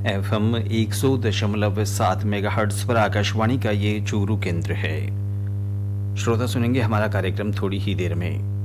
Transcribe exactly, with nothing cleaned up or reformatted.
F M एक सौ दशमलव सात मेगाहर्ट्ज पर आकाशवाणी का ये चूरू केंद्र है। श्रोता सुनेंगे हमारा कार्यक्रम थोड़ी ही देर में।